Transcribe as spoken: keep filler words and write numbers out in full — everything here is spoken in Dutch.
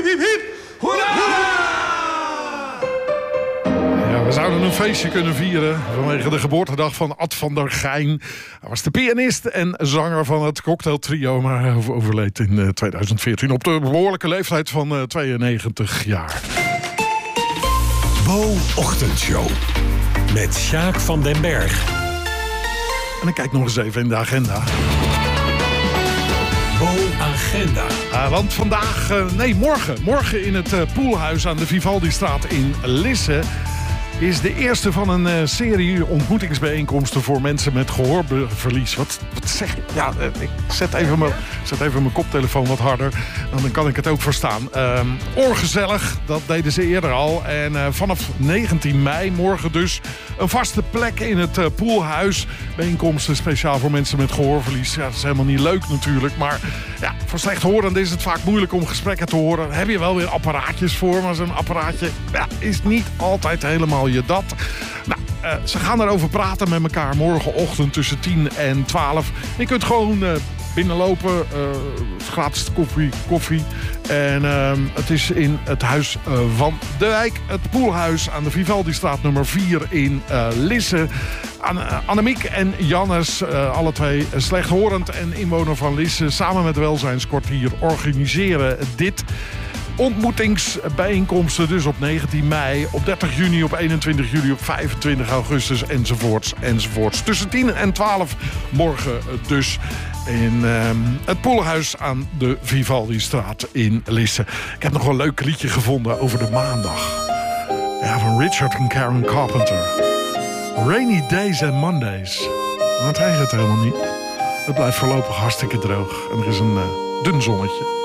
hiep, hiep, hiep. Hoera! Ja, we zouden een feestje kunnen vieren vanwege de geboortedag van Ad van der Geijn. Hij was de pianist en zanger van het cocktailtrio, maar hij overleed in twintig veertien op de behoorlijke leeftijd van tweeënnegentig jaar. Bo Ochtendshow met Sjaak van den Berg. En ik kijk nog eens even in de agenda. Bo Agenda. Uh, want vandaag, uh, nee morgen, morgen in het uh, Poelhuis aan de Vivaldistraat in Lisse is de eerste van een uh, serie ontmoetingsbijeenkomsten voor mensen met gehoorverlies. Wat, wat zeg ik? Ja, uh, ik zet even, mijn, zet even mijn koptelefoon wat harder. Dan kan ik het ook verstaan. Uh, oorgezellig, dat deden ze eerder al. En uh, vanaf negentien mei, morgen dus, een vaste plek in het uh, Poelhuis. Bijeenkomsten speciaal voor mensen met gehoorverlies. Ja, dat is helemaal niet leuk natuurlijk. Maar ja, voor slechthorenden is het vaak moeilijk om gesprekken te horen. Daar heb je wel weer apparaatjes voor. Maar zo'n apparaatje ja, is niet altijd helemaal je dat. Nou, uh, ze gaan erover praten met elkaar morgenochtend tussen tien en twaalf. Je kunt gewoon uh, binnenlopen. Uh, gratis koffie. koffie. En uh, het is in het Huis uh, van de Wijk. Het Poelhuis aan de Vivaldistraat nummer vier in uh, Lisse. An- uh, Annemiek en Jannes, uh, alle twee slechthorend en inwoner van Lisse, samen met Welzijnskwartier organiseren dit. Ontmoetingsbijeenkomsten dus op negentien mei, op dertig juni, op eenentwintig juli, op vijfentwintig augustus enzovoorts enzovoorts. Tussen tien en twaalf morgen dus in uh, het Poelhuis aan de Vivaldistraat in Lisse. Ik heb nog een leuk liedje gevonden over de maandag. Ja, van Richard en Karen Carpenter. Rainy Days and Mondays. Maar het regent helemaal niet. Het blijft voorlopig hartstikke droog. En er is een uh, dun zonnetje.